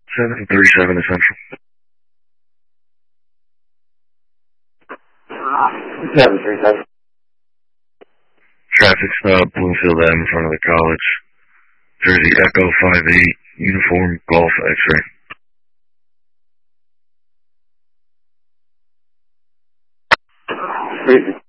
737 Essential. 737. Traffic stop, Bloomfield Ave in front of the college. Jersey Echo 58, Uniform Golf X-ray.